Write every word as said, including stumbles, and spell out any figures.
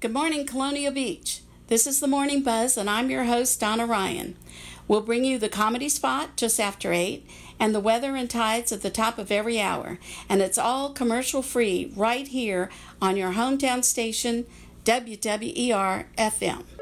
Good morning, Colonial Beach. This is the Morning Buzz, and I'm your host, Donna Ryan. We'll bring you the comedy spot just after eight and the weather and tides at the top of every hour. And it's all commercial-free right here on your hometown station, W W E R F M.